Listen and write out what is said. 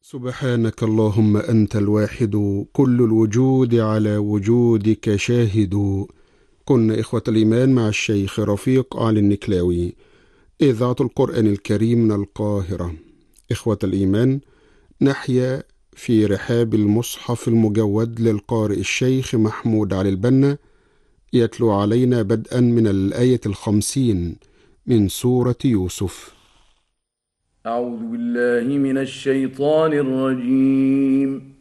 سبحانك اللهم أنت الواحد كل الوجود على وجودك شاهد. كنا إخوة الإيمان مع الشيخ رفيق آل النكلاوي، إذاعة القرآن الكريم من القاهرة. إخوة الإيمان، نحيا في رحاب المصحف المجود للقارئ الشيخ محمود علي البنا، يتلو علينا بدءا من الآية 50 من سورة يوسف. أعوذ بالله من الشيطان الرجيم.